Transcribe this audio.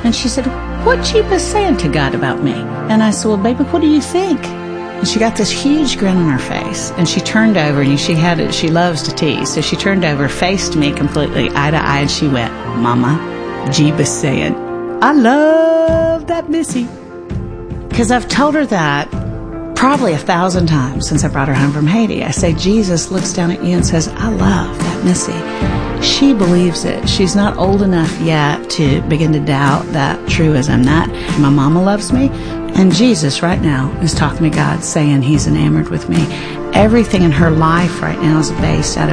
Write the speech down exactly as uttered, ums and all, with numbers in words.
And she said, what Jeebus saying to God about me? And I said, well, baby, what do you think? And she got this huge grin on her face, and she turned over, and she had it, she loves to tease, so she turned over, faced me completely, eye to eye, and she went, Mama, Jeebus saying, I love that Missy. Because I've told her that probably a thousand times since I brought her home from Haiti. I say, Jesus looks down at you and says, I love that Missy. She believes it. She's not old enough yet to begin to doubt that truism. That my mama loves me, and Jesus right now is talking to God, saying he's enamored with me. Everything in her life right now is based out of